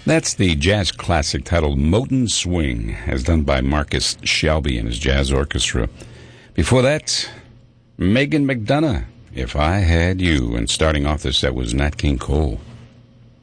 That's the jazz classic titled Moton Swing, as done by Marcus Shelby and his jazz orchestra. Before that, Megan McDonough, If I Had You. And starting off the set was Nat King Cole.